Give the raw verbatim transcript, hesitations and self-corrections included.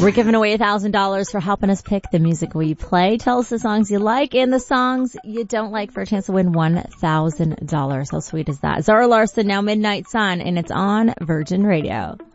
We're giving away a thousand dollars for helping us pick the music we play. Tell us the songs you like and the songs you don't like for a chance to win one thousand dollars. How sweet is that? Zara Larsson, Now Midnight Sun, and it's on Virgin Radio.